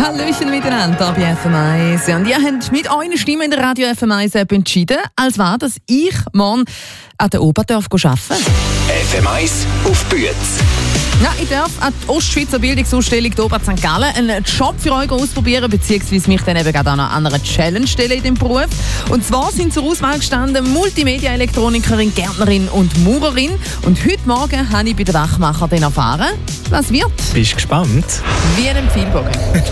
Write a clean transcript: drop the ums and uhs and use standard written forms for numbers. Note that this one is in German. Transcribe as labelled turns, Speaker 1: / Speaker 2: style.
Speaker 1: Hallöchen miteinander bei FM1. Und ihr habt mit eurer Stimme in der Radio FM1-App entschieden, als war, dass ich morgen an der Oper arbeiten darf.
Speaker 2: FM1 auf Büetz.
Speaker 1: Ja, ich darf an die Ostschweizer Bildungsausstellung der Oper St. Gallen einen Job für euch ausprobieren, beziehungsweise mich dann eben gerade an einer Challenge stellen in dem Beruf. Und zwar sind zur Auswahl gestanden Multimedia-Elektronikerin, Gärtnerin und Maurerin. Und heute Morgen habe ich bei den Wachmachern dann erfahren, was wird.
Speaker 3: Bist du gespannt?
Speaker 1: Wie ein Pfeilbogen.